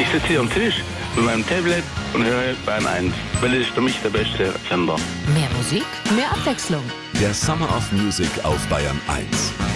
Ich sitze hier am Tisch mit meinem Tablet und höre Bayern 1, weil es ist für mich der beste Sender. Mehr Musik, mehr Abwechslung. Der Summer of Music auf Bayern 1.